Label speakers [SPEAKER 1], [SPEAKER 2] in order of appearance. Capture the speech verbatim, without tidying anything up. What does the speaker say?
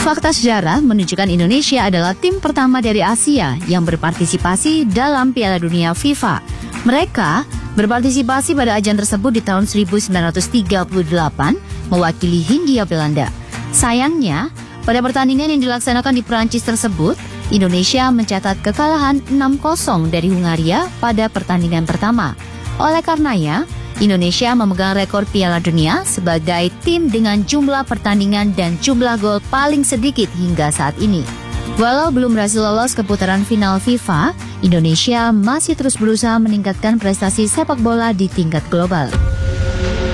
[SPEAKER 1] Fakta sejarah menunjukkan Indonesia adalah tim pertama dari Asia yang berpartisipasi dalam Piala Dunia FIFA. Mereka berpartisipasi pada ajang tersebut di tahun seribu sembilan ratus tiga puluh delapan mewakili Hindia Belanda. Sayangnya, pada pertandingan yang dilaksanakan di Perancis tersebut, Indonesia mencatat kekalahan enam kosong dari Hungaria pada pertandingan pertama. Oleh karenanya, Indonesia memegang rekor Piala Dunia sebagai tim dengan jumlah pertandingan dan jumlah gol paling sedikit hingga saat ini. Walau belum berhasil lolos ke putaran final FIFA, Indonesia masih terus berusaha meningkatkan prestasi sepak bola di tingkat global.